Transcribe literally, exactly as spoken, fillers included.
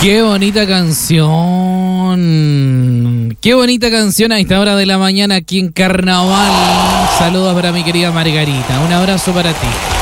Qué bonita canción. Qué bonita canción a esta hora de la mañana aquí en Carnaval. Saludos para mi querida Margarita. Un abrazo para ti.